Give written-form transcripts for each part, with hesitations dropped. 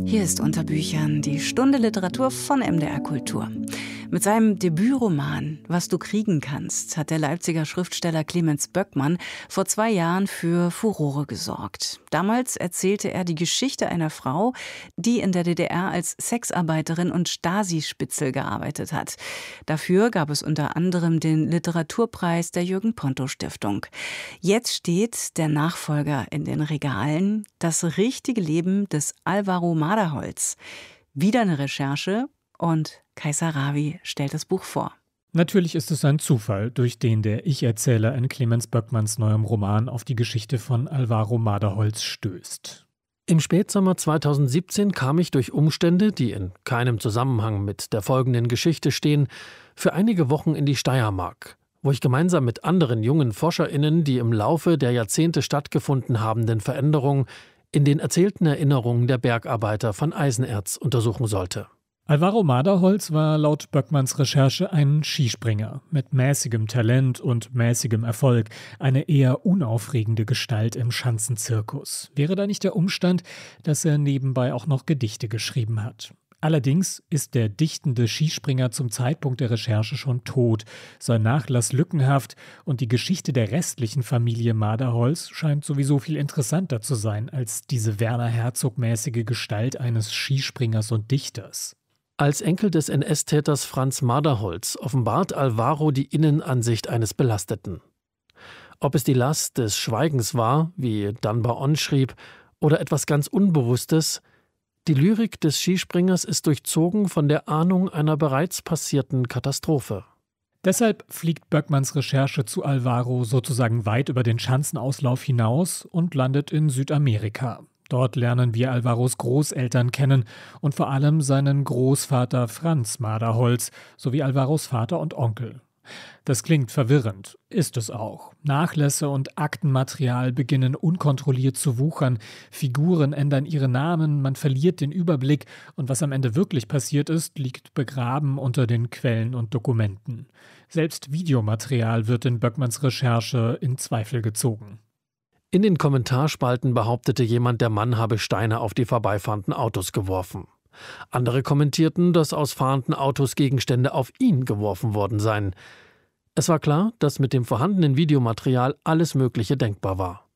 Hier ist unter Büchern die Stunde Literatur von MDR Kultur. Mit seinem Debütroman »Was du kriegen kannst« hat der Leipziger Schriftsteller Clemens Böckmann vor 2 Jahren für Furore gesorgt. Damals erzählte er die Geschichte einer Frau, die in der DDR als Sexarbeiterin und Stasi-Spitzel gearbeitet hat. Dafür gab es unter anderem den Literaturpreis der Jürgen-Ponto-Stiftung. Jetzt steht der Nachfolger in den Regalen, Das richtige Leben des Alvaro Maderholz. Wieder eine Recherche und Kaiser Ravi stellt das Buch vor. Natürlich ist es ein Zufall, durch den der Ich-Erzähler in Clemens Böckmanns neuem Roman auf die Geschichte von Alvaro Maderholz stößt. Im Spätsommer 2017 kam ich durch Umstände, die in keinem Zusammenhang mit der folgenden Geschichte stehen, für einige Wochen in die Steiermark, wo ich gemeinsam mit anderen jungen ForscherInnen die im Laufe der Jahrzehnte stattgefunden habenden Veränderungen in den erzählten Erinnerungen der Bergarbeiter von Eisenerz untersuchen sollte. Alvaro Maderholz war laut Böckmanns Recherche ein Skispringer mit mäßigem Talent und mäßigem Erfolg, eine eher unaufregende Gestalt im Schanzenzirkus. Wäre da nicht der Umstand, dass er nebenbei auch noch Gedichte geschrieben hat? Allerdings ist der dichtende Skispringer zum Zeitpunkt der Recherche schon tot, sein Nachlass lückenhaft und die Geschichte der restlichen Familie Maderholz scheint sowieso viel interessanter zu sein als diese Werner Herzog-mäßige Gestalt eines Skispringers und Dichters. Als Enkel des NS-Täters Franz Maderholz offenbart Alvaro die Innenansicht eines Belasteten. Ob es die Last des Schweigens war, wie Dunbar On schrieb, oder etwas ganz Unbewusstes, die Lyrik des Skispringers ist durchzogen von der Ahnung einer bereits passierten Katastrophe. Deshalb fliegt Böckmanns Recherche zu Alvaro sozusagen weit über den Schanzenauslauf hinaus und landet in Südamerika. Dort lernen wir Alvaros Großeltern kennen und vor allem seinen Großvater Franz Maderholz sowie Alvaros Vater und Onkel. Das klingt verwirrend, ist es auch. Nachlässe und Aktenmaterial beginnen unkontrolliert zu wuchern, Figuren ändern ihre Namen, man verliert den Überblick und was am Ende wirklich passiert ist, liegt begraben unter den Quellen und Dokumenten. Selbst Videomaterial wird in Böckmanns Recherche in Zweifel gezogen. In den Kommentarspalten behauptete jemand, der Mann habe Steine auf die vorbeifahrenden Autos geworfen. Andere kommentierten, dass aus fahrenden Autos Gegenstände auf ihn geworfen worden seien. Es war klar, dass mit dem vorhandenen Videomaterial alles Mögliche denkbar war.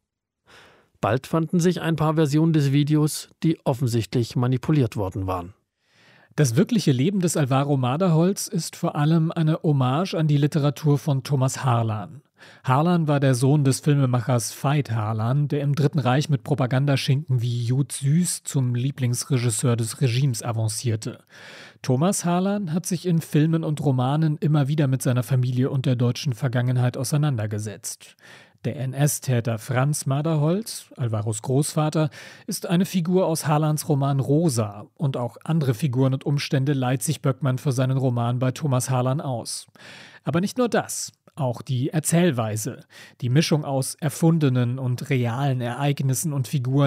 Bald fanden sich ein paar Versionen des Videos, die offensichtlich manipuliert worden waren. Das wirkliche Leben des Alvaro Maderholz ist vor allem eine Hommage an die Literatur von Thomas Harlan. Harlan war der Sohn des Filmemachers Veit Harlan, der im Dritten Reich mit Propagandaschinken wie Jud Süß zum Lieblingsregisseur des Regimes avancierte. Thomas Harlan hat sich in Filmen und Romanen immer wieder mit seiner Familie und der deutschen Vergangenheit auseinandergesetzt. Der NS-Täter Franz Maderholz, Alvaros Großvater, ist eine Figur aus Harlans Roman Rosa und auch andere Figuren und Umstände leiht sich Böckmann für seinen Roman bei Thomas Harlan aus. Aber nicht nur das. Auch die Erzählweise, die Mischung aus erfundenen und realen Ereignissen und Figuren